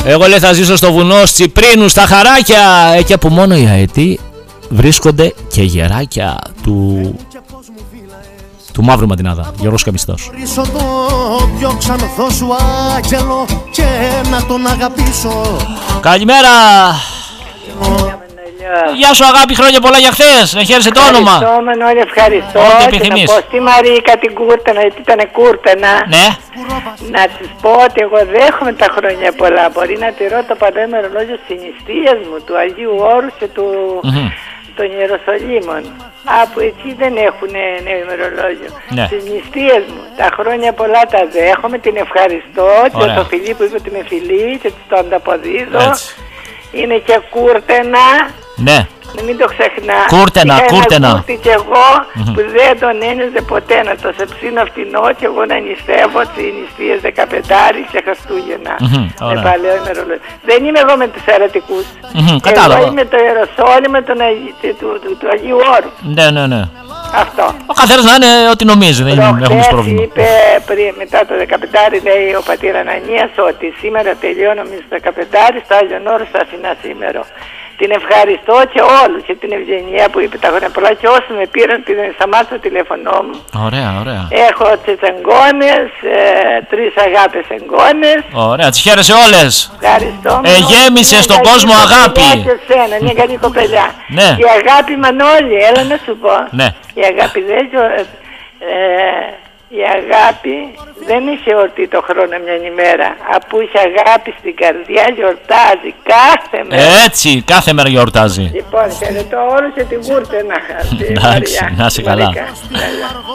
Εγώ λέει θα ζήσω στο βουνό Τσιπρίνου, στα χαράκια. Εκεί που μόνο οι αετοί βρίσκονται και γεράκια του Μαύρου Ματινάδα. Γιώργος Καμιστός. Καλημέρα. Γεια σου αγάπη, χρόνια πολλά για χθες. Να χαίρεσαι το όνομα. Ευχαριστώ, όλοι ευχαριστώ. Ό,τι και επιθυμείς. να πω στη Μαρίκα την Κούρτενα, γιατί ήταν Κούρτενα. Ναι. Να της πω ότι εγώ δέχομαι τα χρόνια πολλά. Μπορεί να τηρώ το παλαιό ημερολόγιο της νηστείας μου, του Αγίου Όρους και των Ιεροσολύμων. Από εκεί δεν έχουν νέο ημερολόγιο. Ναι. Στις νηστείες μου τα χρόνια πολλά τα δέχομαι, την ευχαριστώ. Και το φιλί που είπε ότι με φιλεί και της το ανταποδίδω. Έτσι. Είναι και Κούρτενα. Ναι. Μην το ξεχνά. Κούρτενα. Ένα κούρτι κι εγώ που δεν τον ένιωσε ποτέ να το σεψίνω φτηνό και εγώ να νηστεύω τις νηστείες 15 και Χριστούγεννα. Με παλαιό ημερολόγιο. Δεν είμαι εγώ με τους αιρετικούς. Εγώ είμαι το Ιεροσόλυμα του Αγίου Όρου. Ναι. Αυτό. Ο καθένας να είναι ό,τι νομίζει, δεν έχουμε πρόβλημα. Είπε μετά το 15 λέει ο πατήρ Ανανίας ότι σήμερα τελειώνω εμείς το 15 στο Άγιον Όρος στο Αθηνά σήμερα. Την ευχαριστώ και όλους και την ευγενία που είπε τα χρόνια πολλά και όσοι με πήραν την σταμάτησα το τηλέφωνό μου. Ωραία. Έχω τις εγγόνες, 3 αγάπες εγγόνες. Ωραία, τις χαίρεσαι όλες. Ευχαριστώ. Γέμισε στον κόσμο αγάπη. Και σένα, μια καλή κοπελιά. Ναι. Η αγάπη Μανώλη, έλα να σου πω. Ναι. Η αγάπη η αγάπη δεν είχε εορτή το χρόνο μια ημέρα. Αφού είχε αγάπη στην καρδιά γιορτάζει κάθε μέρα. Έτσι, κάθε μέρα γιορτάζει. Λοιπόν, χαιρετώ όλους και την Κούρτενα. Εντάξει, να είσαι καλά.